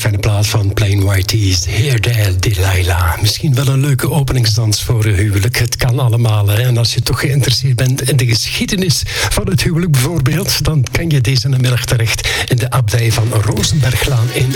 fijne plaat van Plain White Tees, Here There Delilah. Misschien wel een leuke openingsdans voor een huwelijk. Het kan allemaal. Hè? En als je toch geïnteresseerd bent in de geschiedenis van het huwelijk bijvoorbeeld, dan kan je deze namiddag terecht in de abdij van Rozenberglaan in